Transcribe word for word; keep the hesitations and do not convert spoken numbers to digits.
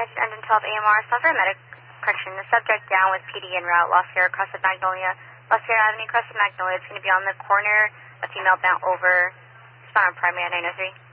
Attention engine twelve A M R, Software Medic, correction, the subject down with P D en route, Lost Sierra, Crescent Magnolia, Lost Sierra Avenue, Crescent Magnolia. It's going to be on the corner of female bound over, spot on primary at nine oh three.